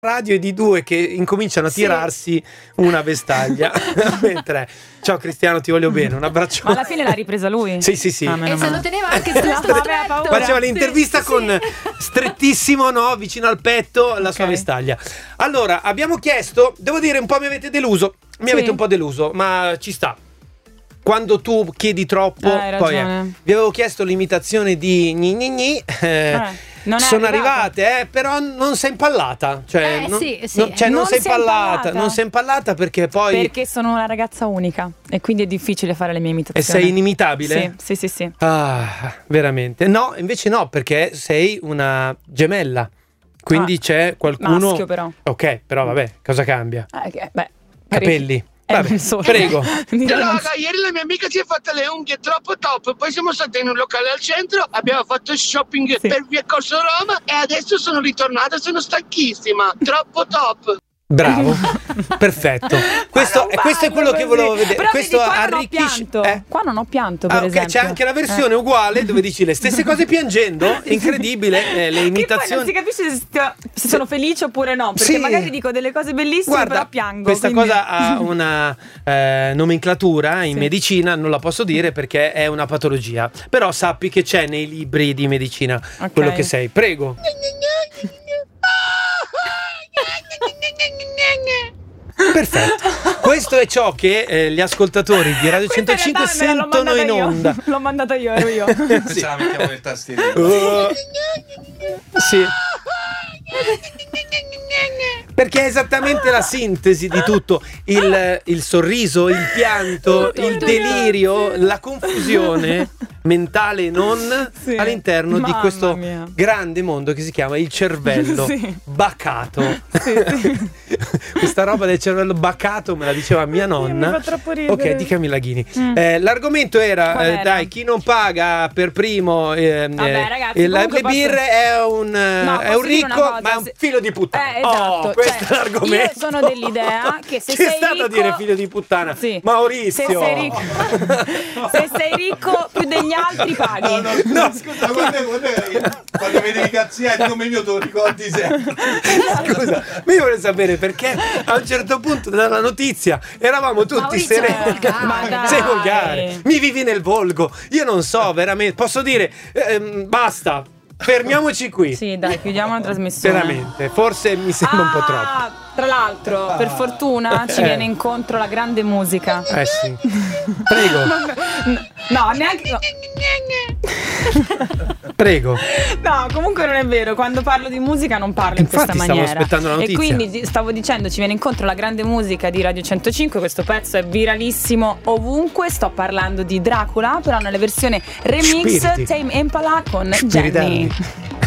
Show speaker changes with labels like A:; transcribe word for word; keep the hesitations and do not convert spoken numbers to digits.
A: radio e di due che incominciano a tirarsi sì. una vestaglia. Mentre ciao Cristiano, ti voglio bene, un abbraccio.
B: Ma alla fine l'ha ripresa lui?
A: Sì, sì, sì.
C: Ah, e se lo teneva anche stretto, stretto.
A: Faceva l'intervista sì, con
C: sì.
A: strettissimo, no, vicino al petto, la sua
B: okay.
A: vestaglia. Allora, abbiamo chiesto, devo dire un po' mi avete deluso, mi sì. avete un po' deluso, ma ci sta. Quando tu chiedi troppo,
B: eh,
A: poi eh, vi avevo chiesto l'imitazione di gni gni gni, eh, eh. Non sono arrivate, eh, però non sei impallata. Cioè,
C: eh,
A: non,
C: sì, sì.
A: non, cioè
B: non
A: non sei impallata,
B: impallata.
A: Non sei impallata perché poi.
B: Perché sono una ragazza unica e quindi è difficile fare le mie imitazioni.
A: E sei inimitabile?
B: Sì, sì, sì, sì.
A: Ah, veramente. No, invece no, perché sei una gemella. Quindi ah, c'è qualcuno.
B: Maschio, però.
A: Ok, però vabbè, cosa cambia?
B: Eh, okay, beh,
A: capelli. Vabbè,
B: solo.
A: Prego.
D: Raga, ieri la mia amica si è fatta le unghie troppo top. Poi siamo stati in un locale al centro, abbiamo fatto shopping sì. per via Corso Roma e adesso sono ritornata, sono stanchissima. Troppo top.
A: Bravo, perfetto. Questo, questo è quello così. Che volevo vedere.
B: Però
A: questo
B: vedi, qua
A: arricchisce.
B: Non ho eh? Qua non ho pianto, per
A: ah, okay.
B: esempio.
A: C'è anche la versione eh. uguale dove dici le stesse cose piangendo. Incredibile, eh, le imitazioni.
B: Che poi non si capisce se, se sono felice oppure no. Perché
A: sì.
B: magari dico delle cose bellissime,
A: guarda,
B: però piango.
A: Questa
B: quindi...
A: cosa ha una eh, nomenclatura in sì. medicina, non la posso dire perché è una patologia. Però sappi che c'è nei libri di medicina okay. quello che sei. Prego. Perfetto, questo è ciò che eh, gli ascoltatori di Radio centocinque sentono in onda.
B: Io. L'ho mandata io, ero io.
A: Sì.
E: Ce la mettiamo nel tastierino.
A: Uh, sì. Perché è esattamente la sintesi di tutto. Il, il sorriso, il pianto, il delirio, la confusione mentale e non sì. all'interno Mamma di questo
B: mia.
A: grande mondo che si chiama il cervello sì. bacato.
B: Sì, sì.
A: Questa roba del cervello bacato me la diceva mia nonna.
B: Mi fa troppo ridere.
A: Ok, di Camilla Ghini. Mm. Eh, l'argomento era, eh, dai, chi non paga per primo eh,
B: Vabbè, ragazzi,
A: eh, le
B: posso...
A: birre è un,
B: no,
A: è un ricco,
B: cosa,
A: ma è un figlio di puttana.
B: Eh, esatto.
A: Oh, questo
B: cioè,
A: è l'argomento.
B: Io sono dell'idea che se
A: Chi
B: sei
A: è stato
B: ricco...
A: a dire figlio di puttana?
B: Sì.
A: Maurizio.
B: Se sei ricco, se sei ricco più degli altri paghi.
E: No, no, no. Scusa, guarda, guarda, quando vedevi cazzia il nome mio te lo ricordi sempre.
A: Scusa, ma io voglio sapere perché a un certo punto della notizia eravamo tutti
C: Maurizio,
A: sereni.
B: Ma
A: sei volgare, mi vivi nel volgo. Io non so veramente, posso dire ehm, basta. Fermiamoci qui.
B: Sì, dai, chiudiamo la trasmissione.
A: Veramente, forse mi sembra
B: ah,
A: un po' troppo.
B: Tra l'altro, per fortuna ci
A: eh.
B: viene incontro la grande musica.
A: Eh sì. Prego.
B: No, neanche. No.
A: Prego.
B: No, comunque non è vero. Quando parlo di musica non parlo in
A: Infatti,
B: questa maniera.
A: Stavo aspettando la notizia.
B: E quindi stavo dicendo, ci viene incontro la grande musica di Radio centocinque. Questo pezzo è viralissimo ovunque. Sto parlando di Dracula, però nella versione remix
A: Spiriti.
B: Tame Impala con
A: Spiritelli.
B: Jenny.